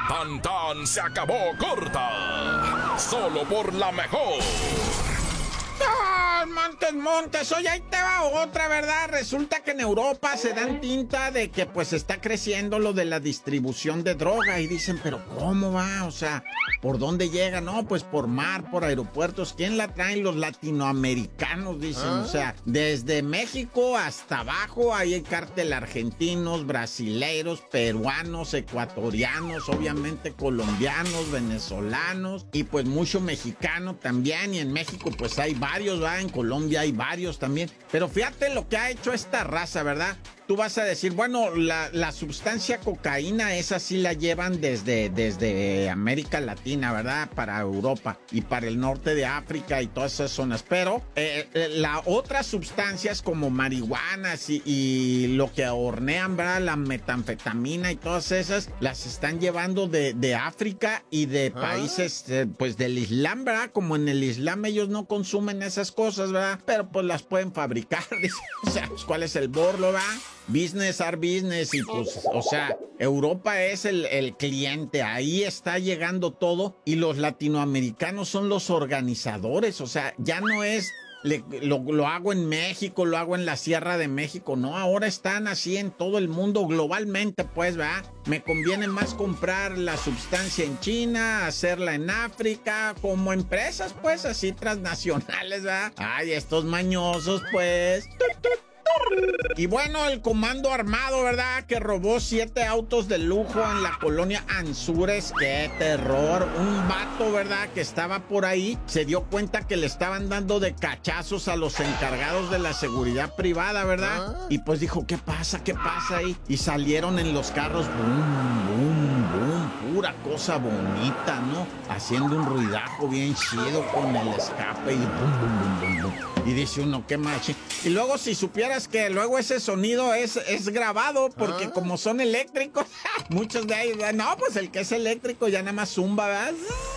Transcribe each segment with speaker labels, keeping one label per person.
Speaker 1: Tan tan se acabó corta. Solo por la mejor.
Speaker 2: ¡Ah, Montes! Oye, ahí te va otra, ¿verdad? Resulta que en Europa se dan tinta de que pues está creciendo lo de la distribución de droga y dicen, ¿pero cómo va? O sea, ¿por dónde llega? No, pues por mar, por aeropuertos. ¿Quién la traen? Los latinoamericanos, dicen. O sea, desde México hasta abajo ahí hay cártel argentinos, brasileiros, peruanos, ecuatorianos, obviamente colombianos, venezolanos y pues mucho mexicano también. Y en México pues hay varios, ¿verdad? En Colombia hay varios también. Pero fíjate lo que ha hecho esta raza, ¿verdad? Tú vas a decir, bueno, la sustancia cocaína, esa sí la llevan desde América Latina, ¿verdad? Para Europa y para el norte de África y todas esas zonas. Pero las otras sustancias como marihuanas y lo que hornean, ¿verdad? La metanfetamina y todas esas, las están llevando de África y de países, pues del Islam, ¿verdad? Como en el Islam ellos no consumen esas cosas, ¿verdad? Pero pues las pueden fabricar, dice. O sea, pues, ¿cuál es el borlo, ¿verdad? Business are business y pues, o sea, Europa es el cliente, ahí está llegando todo y los latinoamericanos son los organizadores, o sea, ya no es lo hago en México, lo hago en la Sierra de México, no, ahora están así en todo el mundo, globalmente, pues, ¿verdad? Me conviene más comprar la sustancia en China, hacerla en África, como empresas, pues, así transnacionales, ¿verdad? Ay, estos mañosos, pues. Y bueno, el comando armado, ¿verdad? Que robó 7 autos de lujo en la colonia Anzures. ¡Qué terror! Un vato, ¿verdad? Que estaba por ahí, se dio cuenta que le estaban dando de cachazos a los encargados de la seguridad privada, ¿verdad? Y pues dijo, ¿qué pasa? ¿Qué pasa ahí? Y salieron en los carros, boom, boom, boom, pura cosa bonita, ¿no? Haciendo un ruidajo bien chido con el escape y boom, boom, boom, boom, boom. Y dice uno, qué machi. Y luego si supieras que luego ese sonido es grabado, porque como son eléctricos, muchos de ellos, no, pues el que es eléctrico ya nada más zumba, ¿verdad?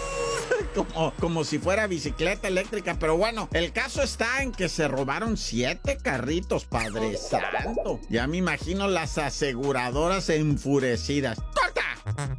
Speaker 2: Como si fuera bicicleta eléctrica. Pero bueno, el caso está en que se robaron 7 carritos, Padre Santo. Ya me imagino las aseguradoras enfurecidas. ¡Corta!